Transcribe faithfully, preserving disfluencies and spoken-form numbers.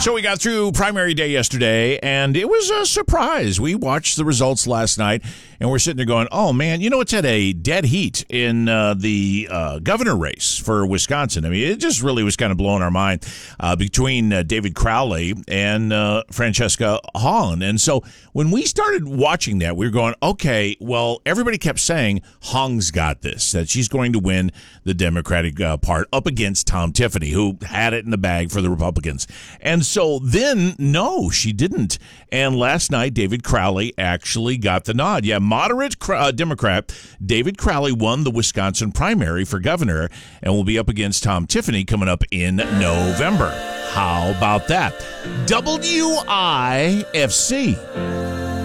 So we got through primary day yesterday, and it was a surprise. We watched the results last night, and we're sitting there going, oh, man, you know, it's at a dead heat in uh, the uh, governor race for Wisconsin. I mean, it just really was kind of blowing our mind uh, between uh, David Crowley and uh, Francesca Holland. And so when we started watching that, we were going, okay, well, everybody kept saying Hong's got this, that she's going to win the Democratic uh, part up against Tom Tiffany, who had it in the bag for the Republicans. And so then, no, she didn't. And last night, David Crowley actually got the nod. Yeah, moderate uh, Democrat David Crowley won the Wisconsin primary for governor and will be up against Tom Tiffany coming up in November. How about that? W I F C.